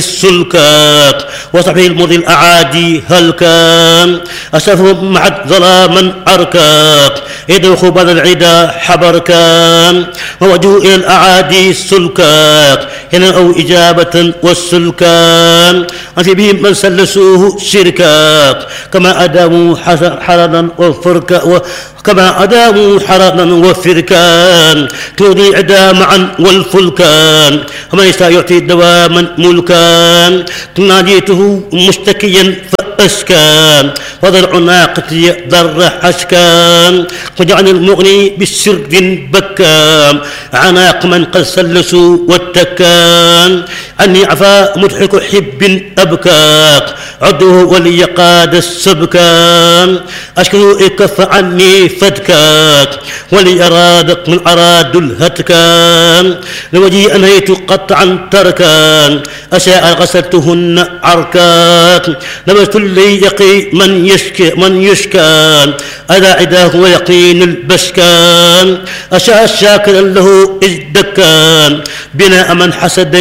السلكاك وصحبه المرضي الأعادي هل كان أسفهم معت ظلاما أركاك يدوخ بعد العدا حبر كان ووجهوا إلى الأعادي السلكاك هنا أو إجابة والسلكان أنت بهم من سلسوه شركاك كما أداموا حرنا وفركا كما أداموا حرنا وفركان تودي عدا معا والفلكان ومن يشاء يعطي دواما ملكان ناديته مشتكيا فأسكان وضرع ناقتي ضر حسكان وجعل المغني بالسرد بكام عناق من قد سلسوا واتكان أني عفا مضحك حب أبكاك عده ولي قاد السبكان أشكو إكف عني فدكاك ولي أرادك من أراد الهتكان لوجهي أنهيت قطعا تركان أشاء غسلتهن عركاك لمست لي يقي من يشكان أذا عداه ويقين البشكان أشاء شاكرا له إذ دكان بناء من حسدني